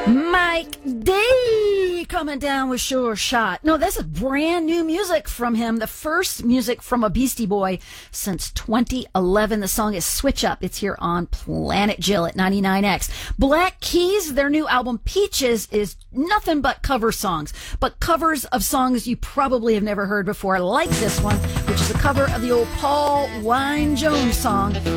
Mike D coming down with Sure Shot. No, this is brand new music from him. The first music from a Beastie Boy since 2011. The song is Switch Up. It's here on Planet Jill at 99X. Black Keys, their new album Peaches, is nothing but cover songs, but covers of songs you probably have never heard before, like this one, which is a cover of the old Paul Wynne Jones song,